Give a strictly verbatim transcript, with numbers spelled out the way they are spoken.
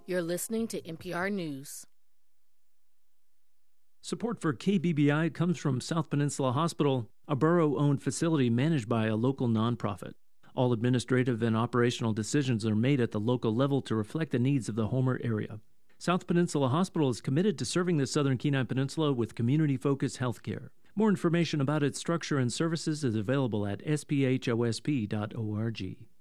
You're listening to N P R News. Support for K B B I comes from South Peninsula Hospital, a borough-owned facility managed by a local nonprofit. All administrative and operational decisions are made at the local level to reflect the needs of the Homer area. South Peninsula Hospital is committed to serving the Southern Kenai Peninsula with community-focused health care. More information about its structure and services is available at s p h o s p dot org.